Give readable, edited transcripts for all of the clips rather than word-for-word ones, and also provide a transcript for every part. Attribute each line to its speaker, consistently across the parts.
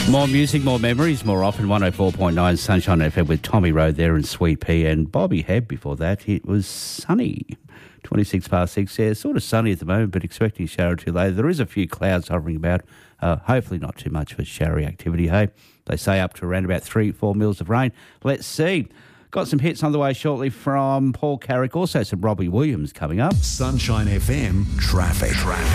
Speaker 1: More music, more memories, more often. 104.9 Sunshine FM with Tommy Rowe there and Sweet Pea and Bobby Hebb before that. It was sunny. 26 past 6. Yeah, sort of sunny at the moment, but expecting shower or two later. There is a few clouds hovering about. Hopefully not too much for showery activity, hey? They say up to around about 3-4 mils of rain. Let's see. Got some hits on the way shortly from Paul Carrick. Also some Robbie Williams coming up.
Speaker 2: Sunshine FM Traffic.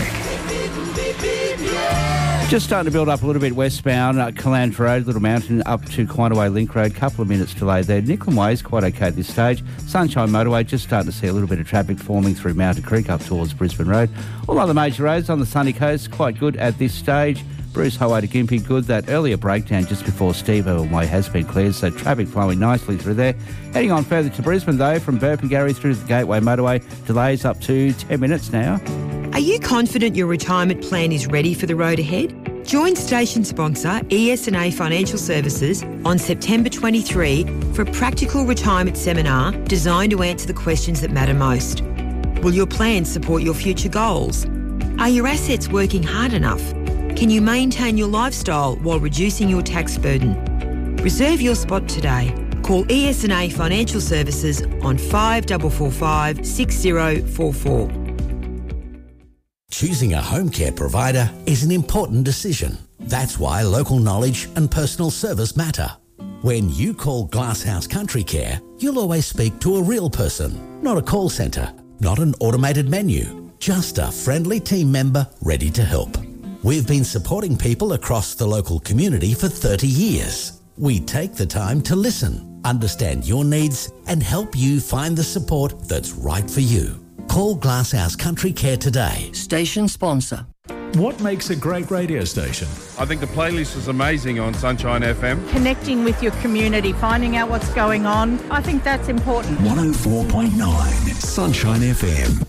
Speaker 1: Just starting to build up a little bit westbound, Calandra Road, Little Mountain, up to Quinaway Link Road. Couple of minutes delay there. Nicklin Way is quite okay at this stage. Sunshine Motorway, just starting to see a little bit of traffic forming through Mountain Creek up towards Brisbane Road. All other major roads on the sunny coast, quite good at this stage. Bruce Highway to Gympie, good. That earlier breakdown just before Steve Irwin Way has been cleared, so traffic flowing nicely through there. Heading on further to Brisbane, though, from Burpengary through to the Gateway Motorway, delays up to 10 minutes now.
Speaker 3: Are you confident your retirement plan is ready for the road ahead? Join station sponsor ES&A Financial Services on September 23 for a practical retirement seminar designed to answer the questions that matter most. Will your plan support your future goals? Are your assets working hard enough? Can you maintain your lifestyle while reducing your tax burden? Reserve your spot today. Call ES&A Financial Services on 5445 6044.
Speaker 2: Choosing a home care provider is an important decision. That's why local knowledge and personal service matter. When you call Glasshouse Country Care, you'll always speak to a real person, not a call centre, not an automated menu, just a friendly team member ready to help. We've been supporting people across the local community for 30 years. We take the time to listen, understand your needs, and help you find the support that's right for you. Call Glasshouse Country Care today.
Speaker 4: Station sponsor.
Speaker 5: What makes a great radio station?
Speaker 6: I think the playlist is amazing on Sunshine FM.
Speaker 7: Connecting with your community, finding out what's going on. I think that's important.
Speaker 2: 104.9 Sunshine FM.